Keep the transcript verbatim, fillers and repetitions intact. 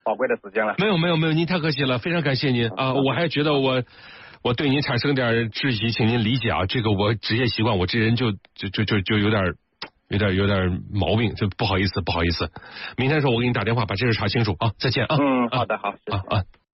宝贵的时间了。 没有没有没有，您太客气了，非常感谢您啊！我还觉得我我对您产生点质疑，请您理解啊。这个我职业习惯，我这人就就就就就有点有点有点毛病，就不好意思不好意思。明天的时候我给你打电话把这事查清楚啊！再见啊！ 嗯，好的好， 啊啊。